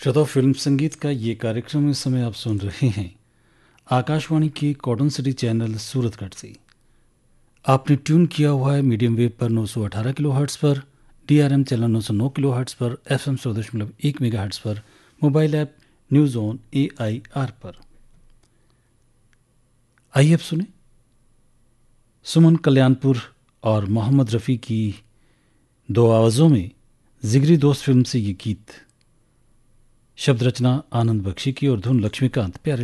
श्रोता फिल्म संगीत का ये कार्यक्रम इस समय आप सुन रहे हैं आकाशवाणी के कॉटन सिटी चैनल सूरतगढ़ से। आपने ट्यून किया हुआ है मीडियम वेव पर 918 किलोहर्ट्ज़ पर, डीआरएम चैनल 909 किलोहर्ट्ज़ पर, एफएम 100.1 मेगाहर्ट्ज़ पर, mobile app news on AIR पर। आइए अब सुने सुमन कल्याणपुर और मोहम्मद रफ़ी की दो आवाज़ों में जिगरी दोस्त फिल्म से ये गीत। शब्द रचना आनंद बख्शी की और धुन लक्ष्मीकांत प्यारे